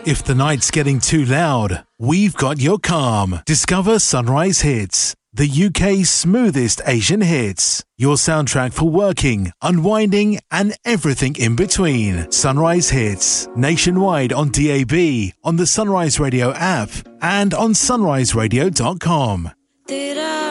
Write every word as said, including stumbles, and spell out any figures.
If the night's getting too loud, we've got your calm. Discover Sunrise Hits, the U K's smoothest Asian hits. Your soundtrack for working, unwinding, and everything in between. Sunrise Hits, nationwide on D A B, on the Sunrise Radio app, and on sunrise radio dot com. Did I